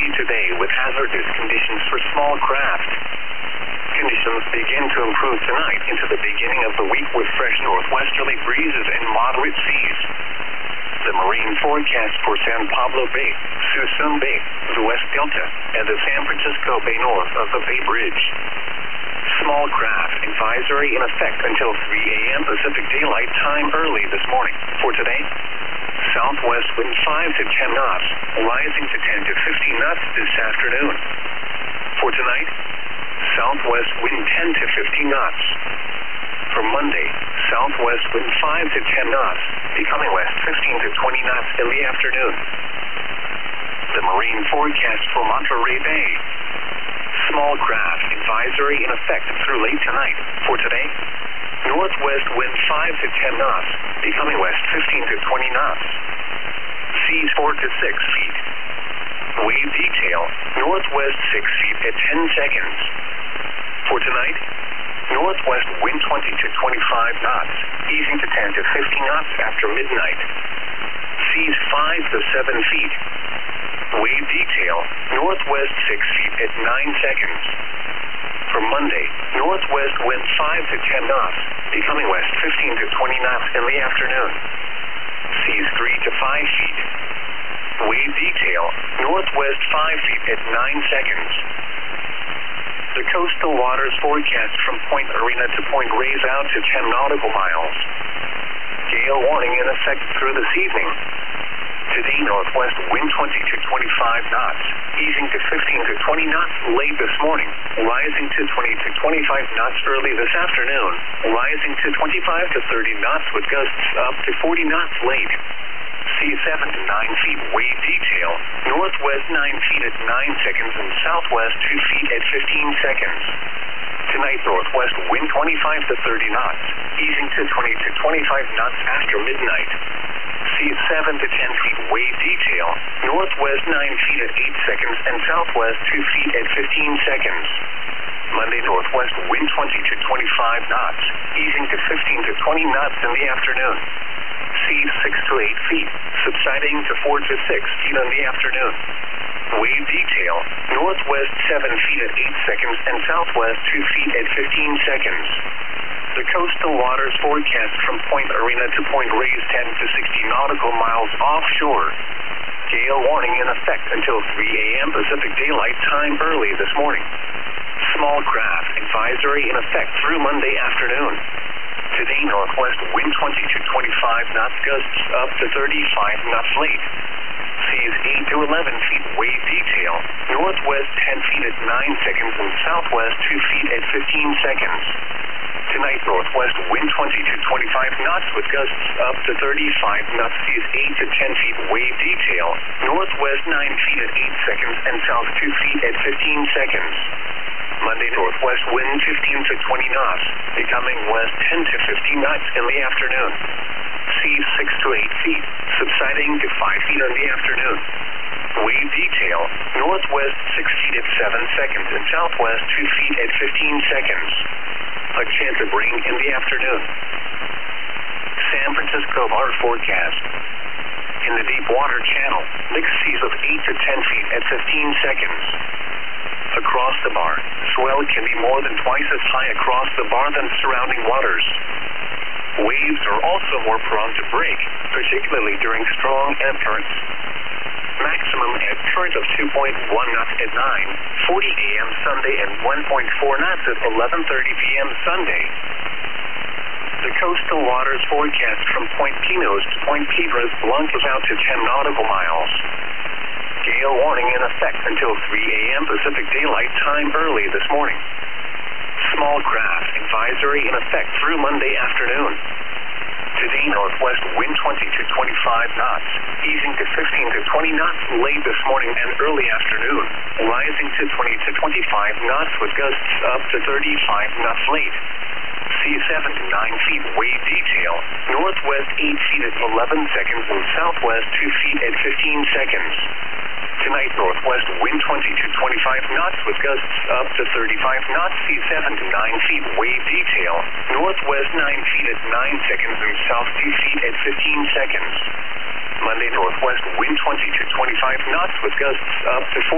windy today with hazardous conditions for small craft. Conditions begin to improve tonight into the beginning of the week with fresh northwesterly breezes and moderate seas. The marine forecast for San Pablo Bay, Suisun Bay, the West Delta, and the San Francisco Bay north of the Bay Bridge. Small craft advisory in effect until 3 a.m. Pacific Daylight Time early this morning. For today, southwest wind 5 to 10 knots, rising to 10 to 15 knots this afternoon. For tonight, southwest wind 10 to 15 knots. For Monday, southwest wind 5 to 10 knots, becoming west 15 to 20 knots in the afternoon. The marine forecast for Monterey Bay. Small craft advisory in effect through late tonight. For today, northwest wind 5 to 10 knots, becoming west 15 to 20 knots. Seas 4 to 6 feet. Wave detail, northwest 6 feet at 10 seconds. For tonight, northwest wind 20 to 25 knots, easing to 10 to 15 knots after midnight. Seas 5 to 7 feet. Wave detail, northwest 6 feet at 9 seconds. For Monday, northwest wind 5 to 10 knots, becoming west 15 to 20 knots in the afternoon. Seas 3 to 5 feet. Wave detail, northwest 5 feet at 9 seconds. The coastal waters forecast from Point Arena to Point Reyes out to 10 nautical miles. Gale warning in effect through this evening. Today, northwest wind 20 to 25 knots, easing to 15 to 20 knots late this morning, rising to 20 to 25 knots early this afternoon, rising to 25 to 30 knots with gusts up to 40 knots late. Sea 7 to 9 feet wave detail, northwest 9 feet at 9 seconds and southwest 2 feet at 15 seconds. Tonight, northwest wind 25 to 30 knots, easing to 20 to 25 knots after midnight. Sea 7 to 10 feet wave detail, northwest 9 feet at 8 seconds and southwest 2 feet at 15 seconds. Monday, northwest wind 20 to 25 knots, easing to 15 to 20 knots in the afternoon. Seas 6 to 8 feet, subsiding to 4 to 6 feet in the afternoon. Wave detail, northwest 7 feet at 8 seconds and southwest 2 feet at 15 seconds. The coastal waters forecast from Point Arena to Point Reyes 10 to 60 nautical miles offshore. Gale warning in effect until 3 a.m. Pacific Daylight Time early this morning. Small craft advisory in effect through Monday afternoon. Today, northwest wind 20 to 25 knots, gusts up to 35 knots late. Seas 8 to 11 feet wave detail, northwest 10 feet at 9 seconds and southwest 2 feet at 15 seconds. Tonight, northwest wind 20 to 25 knots with gusts up to 35 knots, seas 8 to 10 feet wave detail, northwest 9 feet at 8 seconds and south 2 feet at 15 seconds. Monday, northwest wind 15 to 20 knots, becoming west 10 to 15 knots in the afternoon. Seas 6 to 8 feet, subsiding to 5 feet in the afternoon. Wave detail, northwest 6 feet at 7 seconds and southwest 2 feet at 15 seconds. A chance of rain in the afternoon. San Francisco bar forecast. In the deep water channel, mixed seas of 8 to 10 feet at 15 seconds. Across the bar, swell can be more than twice as high across the bar than surrounding waters. Waves are also more prone to break, particularly during strong ebb currents. Maximum ebb current of 2.1 knots at 9:40 a.m. Sunday and 1.4 knots at 11:30 p.m. Sunday. The coastal waters forecast from Point Pinos to Point Piedras Blancas out to 10 nautical miles. Gale warning in effect until 3 a.m. Pacific Daylight Time early this morning. Small craft advisory in effect through Monday afternoon. Today, northwest wind 20 to 25 knots, easing to 15 to 20 knots late this morning and early afternoon, rising to 20 to 25 knots with gusts up to 35 knots late. Sea 7 to 9 feet wave detail, northwest 8 feet at 11 seconds and southwest 2 feet at 15 seconds. Tonight, northwest wind 20 to 25 knots with gusts up to 35 knots, sea 7 to 9 feet wave detail, northwest 9 feet at 9 seconds and south 2 feet at 15 seconds. Monday, northwest wind 20 to 25 knots with gusts up to 40